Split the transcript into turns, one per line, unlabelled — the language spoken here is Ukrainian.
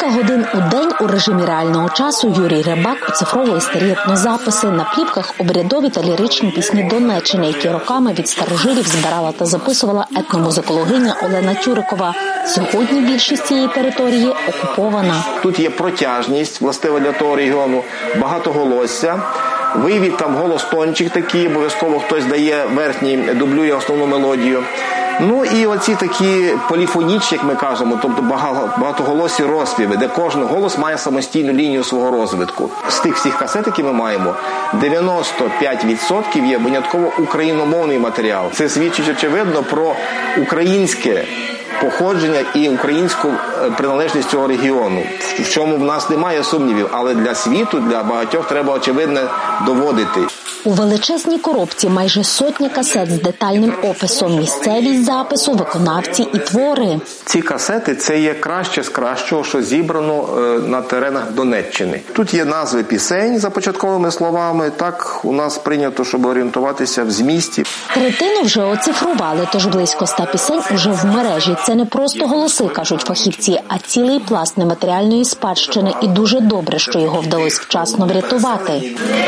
годин у день у режимі реального часу Юрій Рибак оцифровує старі етнозаписи, на плівках обрядові та ліричні пісні Донеччини, які роками від старожилів збирала та записувала етномузикологиня Олена Тюрикова. Сьогодні більшість цієї території окупована.
Тут є протяжність, властива для того регіону, багатоголосся. Вивід, там голос тончик такий, обов'язково хтось дає верхній, дублює основну мелодію. Ну і оці такі поліфонічні, як ми кажемо, тобто багатоголосі розспіви, де кожен голос має самостійну лінію свого розвитку. З тих всіх касет, які ми маємо, 95% є винятково україномовний матеріал. Це свідчить, очевидно, про українське походження і українську приналежність цього регіону, в чому в нас немає сумнівів, але для світу, для багатьох треба, очевидно, доводити.
У величезній коробці майже сотня касет з детальним описом, місцевість запису, виконавці і твори.
Ці касети – це є краще з кращого, що зібрано на теренах Донеччини. Тут є назви пісень за початковими словами. Так у нас прийнято, щоб орієнтуватися в змісті.
Третину вже оцифрували, тож близько 100 пісень уже в мережі. Це не просто голоси, кажуть фахівці, а цілий пласт нематеріальної спадщини. І дуже добре, що його вдалося вчасно врятувати.